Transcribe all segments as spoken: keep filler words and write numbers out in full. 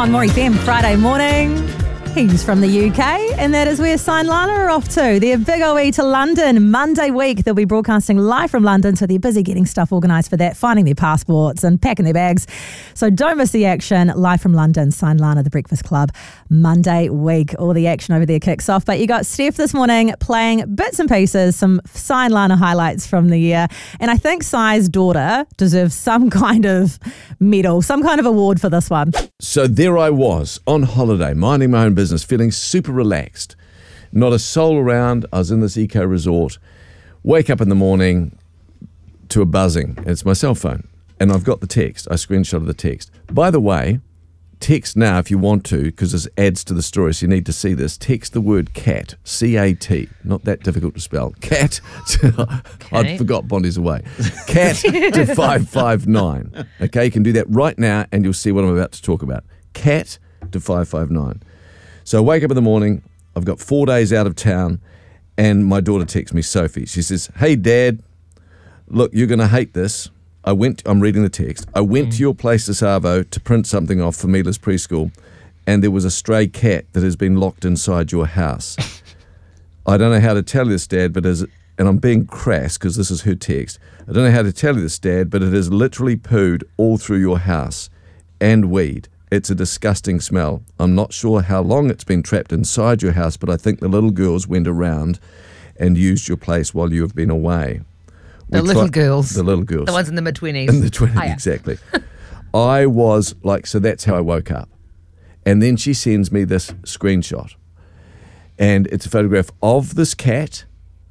on More F M Friday morning. He's from the U K, and that is where Sign Lana are off to. Their big O E to London Monday week. They'll be broadcasting live from London, so they're busy getting stuff organised for that, finding their passports and packing their bags. So don't miss the action. Live from London, Sign Lana, the Breakfast Club, Monday week. All the action over there kicks off. But you got Steph this morning playing bits and pieces, some Sign Lana highlights from the year. And I think Sai's daughter deserves some kind of medal, some kind of award for this one. So there I was on holiday, minding my own business, feeling super relaxed. Not a soul around. I was in this eco resort. Wake up in the morning to a buzzing. It's my cell phone. And I've got the text. I screenshotted the text. By the way, text now if you want to, because this adds to the story, so you need to see this. Text the word cat, C A T. Not that difficult to spell. Cat. I forgot Bondi's away. Cat to five five nine. Okay, you can do that right now and you'll see what I'm about to talk about. Cat to five five nine. So I wake up in the morning, I've got four days out of town, and my daughter texts me, Sophie. She says, "Hey, Dad, look, you're going to hate this. I went, I'm reading the text. I went mm. to your place this arvo to print something off for Mila's preschool, and there was a stray cat that has been locked inside your house. I don't know how to tell you this, Dad, but as and I'm being crass because this is her text. I don't know how to tell you this, Dad, but it has literally pooed all through your house and weed. It's a disgusting smell. I'm not sure how long it's been trapped inside your house, but I think the little girls went around and used your place while you have been away." We the little tri- girls. The little girls. The ones in the mid-twenties. In the twenties, oh, yeah. Exactly. I was like, so that's how I woke up. And then she sends me this screenshot. And it's a photograph of this cat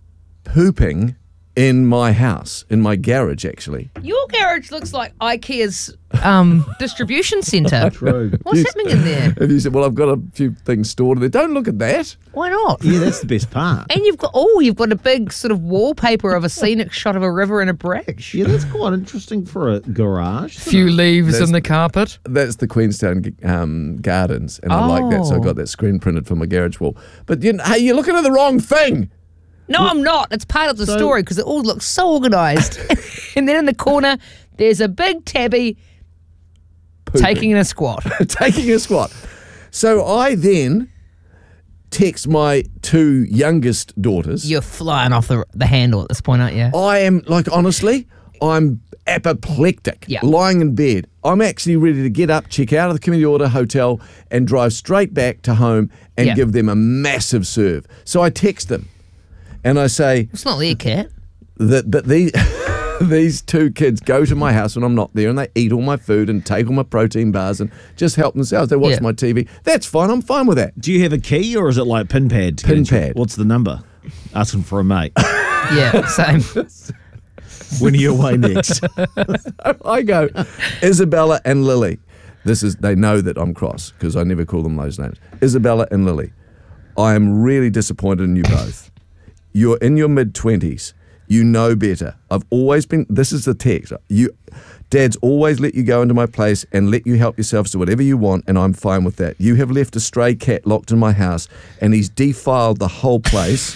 pooping in my house, in my garage, actually. Your garage looks like IKEA's um, distribution centre. True. What's happening in there? And you said, well, I've got a few things stored in there. Don't look at that. Why not? Yeah, that's the best part. And you've got, oh, you've got a big sort of wallpaper of a scenic shot of a river and a bridge. Yeah, that's quite interesting for a garage. Few leaves That's- in the carpet. That's the Queenstown um, Gardens, and I like that, so I Oh. got that screen printed for my garage wall. But you know, hey, you're looking at the wrong thing. No, I'm not. It's part of the So- story because it all looks so organised. And then in the corner, there's a big tabby Pooping. taking a squat. Taking a squat. So I then text my two youngest daughters. You're flying off the, the handle at this point, aren't you? I am, like, honestly, I'm apoplectic, Yeah. lying in bed. I'm actually ready to get up, check out of the community order hotel, and drive straight back to home and Yeah. give them a massive serve. So I text them, and I say It's not their cat. that, that these, these two kids go to my house when I'm not there, and they eat all my food and take all my protein bars and just help themselves. They watch Yeah. my T V. That's fine. I'm fine with that. Do you have a key or is it like pin pad? to get Pin into it? pad. What's the number? Asking for a mate. Yeah, same. When are you away next? I go, Isabella and Lily. This is, they know that I'm cross because I never call them those names. Isabella and Lily, I am really disappointed in you both. You're in your mid-twenties. You know better. I've always been, this is the text. You, Dad's always let you go into my place and let you help yourselves to whatever you want, and I'm fine with that. You have left a stray cat locked in my house, and he's defiled the whole place.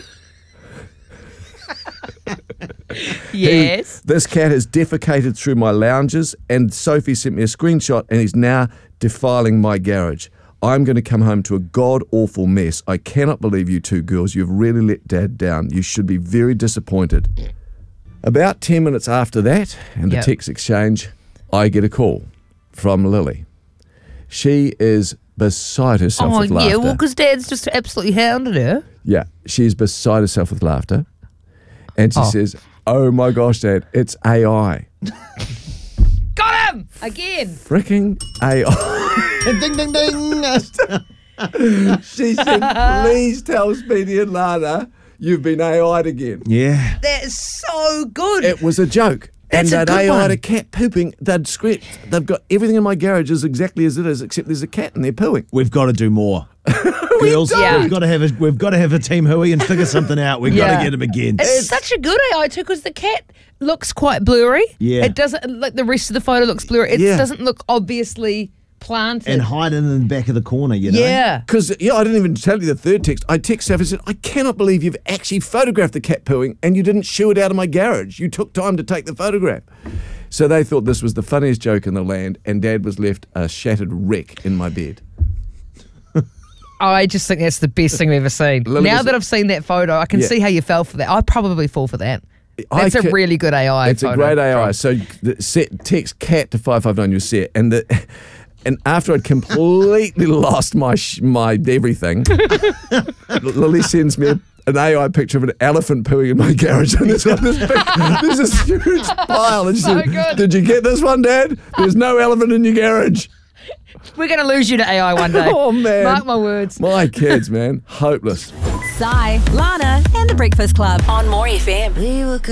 Yes. He- this cat has defecated through my lounges, and Sophie sent me a screenshot, and he's now defiling my garage. I'm going to come home to a god-awful mess. I cannot believe you two girls. You've really let Dad down. You should be very disappointed. About ten minutes after that, and Yep. the text exchange, I get a call from Lily. She is beside herself Oh, with yeah, laughter. well, because Dad's just absolutely hounded her. Yeah, she's beside herself with laughter. And she Oh. says, "Oh my gosh, Dad, it's A I. Got him! Again. Freaking A I. Ding, ding, ding. She said, please tell Speedy and Lana you've been A I'd again. Yeah. That is so good. It was a joke. That's a and good they'd A I'd one. a cat pooping. They'd script. They've got everything in my garage is exactly as it is, except there's a cat and they're pooing. We've got to do more. Girls, don't. we've got to have a we've got to have a team Hui and figure something out. We've got Yeah. to get him again. It's, such a good A I too because the cat looks quite blurry. Yeah. It doesn't, like the rest of the photo looks blurry. It Yeah. doesn't look obviously planted. And hiding in the back of the corner, you know. yeah. Because, yeah, I didn't even tell you the third text. I text Saf and said, I cannot believe you've actually photographed the cat pooing and you didn't shoo it out of my garage. You took time to take the photograph. So they thought this was the funniest joke in the land, and Dad was left a shattered wreck in my bed. I just think that's the best thing I've ever seen. Lily now was- that I've seen that photo, I can Yeah. see how you fell for that. I'd probably fall for that. I That's a ca- really good A I. It's a photo. great A I. So the set, text cat to five five nine you set, and the and after I'd completely lost my sh- my everything, Lily sends me a, an A I picture of an elephant pooing in my garage, and there's like this big, there's this huge pile. And she So said, good. "Did you get this one, Dad? There's no elephant in your garage." We're going to lose you to A I one day. Oh man, Mark my words. My kids, man, hopeless. Si, Lana, and the Breakfast Club. On More F M.